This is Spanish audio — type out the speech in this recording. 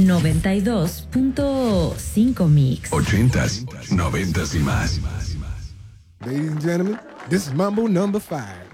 92.5 Mix. 80s, 90s y más. Ladies and gentlemen, this is Mambo number 5.